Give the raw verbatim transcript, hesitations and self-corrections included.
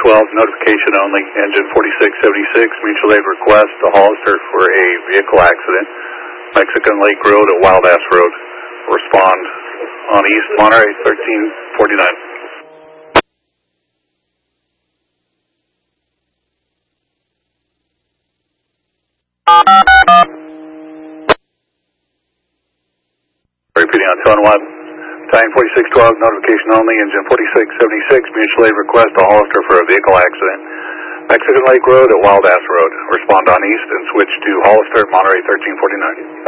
twelve, notification only, engine forty-six seventy-six, mutual aid request to Hollister for a vehicle accident, Mexican Lake Road at Wild Ass Road. Respond on East Monterey, thirteen forty-nine. Repeating on two one. Time forty-six twelve, notification only, engine forty-six seventy-six, mutual aid request to Hollister for a vehicle accident, Mexican Lake Road at Wild Ass Road. Respond on East and switch to Hollister, Monterey, thirteen forty-nine.